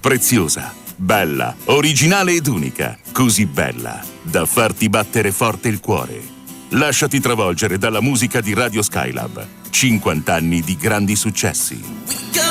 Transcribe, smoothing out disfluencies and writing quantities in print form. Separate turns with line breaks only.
Preziosa, bella, originale ed unica. Così bella da farti battere forte il cuore. Lasciati travolgere dalla musica di Radio Skylab. 50 anni di grandi successi.